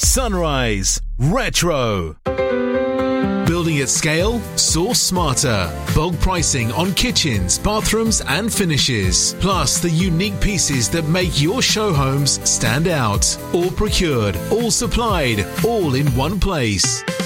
Sunrise Retro. Building at scale? Source smarter. Bulk pricing on kitchens, bathrooms and finishes. Plus the unique pieces that make your show homes stand out. All procured, all supplied, all in one place.